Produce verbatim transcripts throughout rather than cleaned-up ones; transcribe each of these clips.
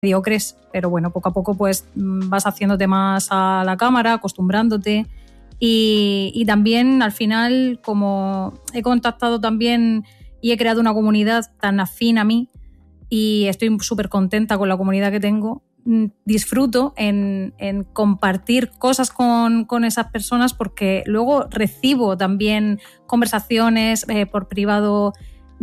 mediocres, pero bueno, poco a poco pues vas haciéndote más a la cámara, acostumbrándote y, y también al final, como he contactado también y he creado una comunidad tan afín a mí y estoy súper contenta con la comunidad que tengo, disfruto en, en compartir cosas con, con esas personas porque luego recibo también conversaciones eh, por privado.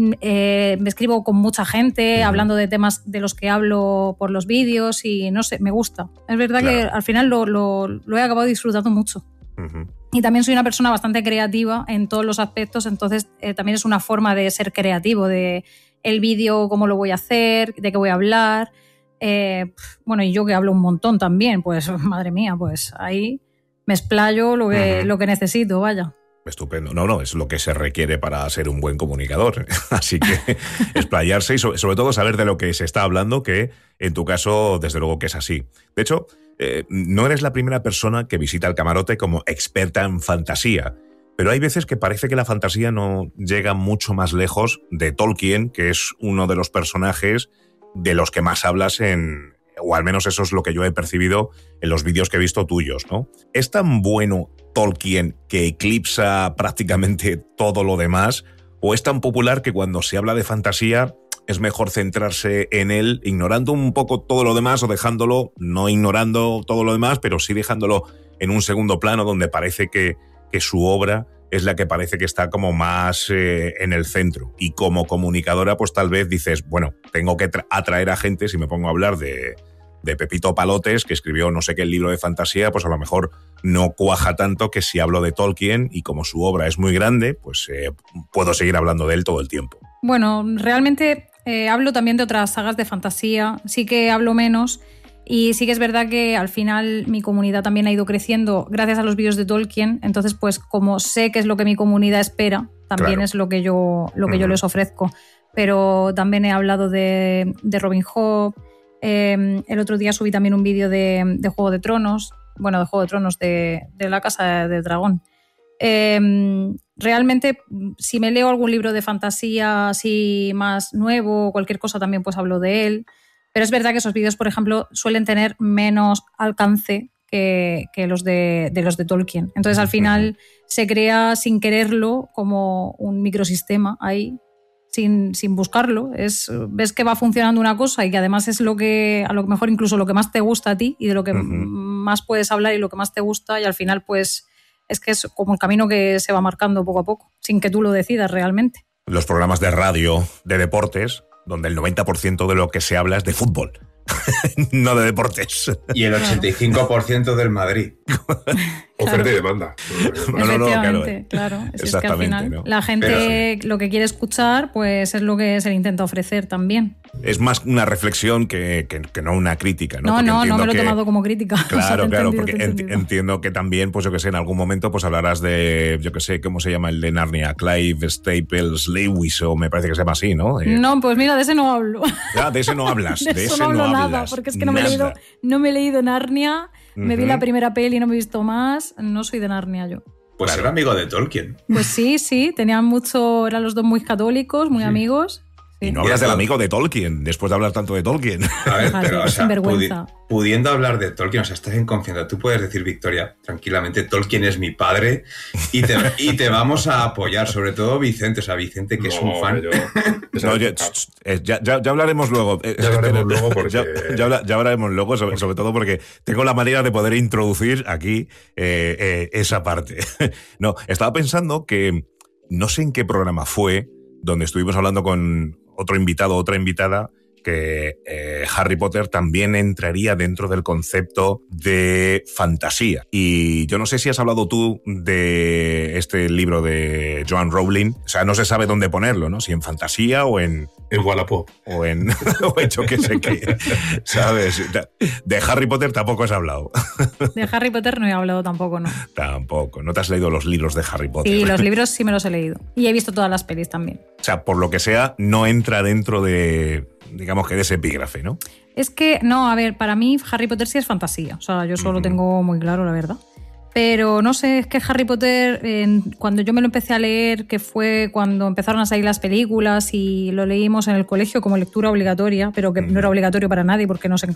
Eh, me escribo con mucha gente, uh-huh. hablando de temas de los que hablo por los vídeos y no sé, me gusta. Es verdad claro. que al final lo, lo, lo he acabado disfrutando mucho. Uh-huh. Y también soy una persona bastante creativa en todos los aspectos, entonces eh, también es una forma de ser creativo, de el vídeo, cómo lo voy a hacer, de qué voy a hablar. Eh, bueno, y yo que hablo un montón también, pues madre mía, pues ahí me explayo lo que, uh-huh. lo que necesito, vaya. Estupendo. No, no, es lo que se requiere para ser un buen comunicador. Así que explayarse y sobre todo saber de lo que se está hablando, que en tu caso, desde luego que es así. De hecho, eh, no eres la primera persona que visita el camarote como experta en fantasía, pero hay veces que parece que la fantasía no llega mucho más lejos de Tolkien, que es uno de los personajes de los que más hablas en... o al menos eso es lo que yo he percibido en los vídeos que he visto tuyos, ¿no? ¿Es tan bueno Tolkien que eclipsa prácticamente todo lo demás? ¿O es tan popular que cuando se habla de fantasía es mejor centrarse en él, ignorando un poco todo lo demás o dejándolo, no ignorando todo lo demás, pero sí dejándolo en un segundo plano donde parece que, que su obra es la que parece que está como más eh, en el centro? Y como comunicadora, pues tal vez dices, bueno, tengo que tra- atraer a gente, si me pongo a hablar de... de Pepito Palotes, que escribió no sé qué libro de fantasía, pues a lo mejor no cuaja tanto que si hablo de Tolkien y como su obra es muy grande, pues eh, puedo seguir hablando de él todo el tiempo. Bueno, realmente eh, hablo también de otras sagas de fantasía, sí que hablo menos y sí que es verdad que al final mi comunidad también ha ido creciendo gracias a los vídeos de Tolkien, entonces pues como sé qué es lo que mi comunidad espera, también claro. es lo que yo, lo que uh-huh. yo les ofrezco, pero también he hablado de, de Robin Hood. Eh, el otro día subí también un vídeo de, de Juego de Tronos, bueno, de Juego de Tronos, de, de la Casa del Dragón. Eh, realmente, si me leo algún libro de fantasía así más nuevo o cualquier cosa, también pues hablo de él. Pero es verdad que esos vídeos, por ejemplo, suelen tener menos alcance que, que los de, de los de Tolkien. Entonces, al final, se crea sin quererlo como un microsistema ahí, Sin, sin buscarlo. Es, ves que va funcionando una cosa y que además es lo que a lo mejor incluso lo que más te gusta a ti y de lo que uh-huh. más puedes hablar y lo que más te gusta, y al final pues es que es como el camino que se va marcando poco a poco, sin que tú lo decidas realmente. Los programas de radio de deportes, donde el noventa por ciento de lo que se habla es de fútbol, no de deportes. Y el ochenta y cinco por ciento del Madrid. Oferta y demanda. No, no, no, claro. claro. Es, Exactamente. Es que al final ¿no? la gente Pero, lo que quiere escuchar pues es lo que se le intenta ofrecer también. Es más una reflexión que, que, que no una crítica, ¿no? No, porque no, no me lo he que, tomado como crítica. Claro, o sea, claro, entendido, porque ent, entiendo que también, pues yo que sé, en algún momento pues hablarás de, yo que sé, ¿cómo se llama el de Narnia? Clive Staples Lewis, o me parece que se llama así, ¿no? Eh, no, pues mira, de ese no hablo. Ah, de ese no hablas, de, de eso ese no hablo no nada, hablas. Porque es que no me, he leído, no me he leído Narnia, uh-huh. me vi la primera peli y no me he visto más, no soy de Narnia yo. Pues claro. era amigo de Tolkien. Pues sí, sí, tenían mucho, eran los dos muy católicos, muy sí. amigos. Sí. Y no hablas del amigo de Tolkien, después de hablar tanto de Tolkien. A ver, pero, o sea, pudi- pudiendo hablar de Tolkien, o sea, estás en confianza. Tú puedes decir, Victoria, tranquilamente, Tolkien es mi padre y te, y te vamos a apoyar, sobre todo Vicente, o sea, Vicente, que no, es un fan. Yo, no, ya, ya, ya, ya hablaremos luego. Ya hablaremos luego porque... Ya, ya, habla, ya hablaremos luego, sobre, sobre todo porque tengo la manera de poder introducir aquí eh, eh, esa parte. No, estaba pensando que no sé en qué programa fue, donde estuvimos hablando con otro invitado, otra invitada, que eh, Harry Potter también entraría dentro del concepto de fantasía. Y yo no sé si has hablado tú de este libro de Joanne Rowling. O sea, no se sabe dónde ponerlo, ¿no? Si en fantasía o en... En Wallapop. O en... o en yo qué sé qué, ¿sabes? De Harry Potter tampoco has hablado. De Harry Potter no he hablado tampoco, ¿no? Tampoco. ¿No te has leído los libros de Harry Potter? Sí, los libros sí me los he leído. Y he visto todas las pelis también. O sea, por lo que sea, no entra dentro de... digamos que de ese epígrafe, ¿no? Es que, no, a ver, para mí Harry Potter sí es fantasía. O sea, yo solo uh-huh. tengo muy claro, la verdad. Pero no sé, es que Harry Potter, eh, cuando yo me lo empecé a leer, que fue cuando empezaron a salir las películas y lo leímos en el colegio como lectura obligatoria, pero que no era obligatorio para nadie porque nos encantaba